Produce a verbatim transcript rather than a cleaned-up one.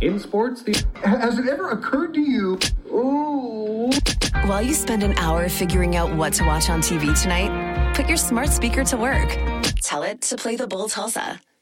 In sports, the... Has it ever occurred to you... Ooh... While you spend an hour figuring out what to watch on T V tonight, put your smart speaker to work. Tell it to play the Bull Tulsa.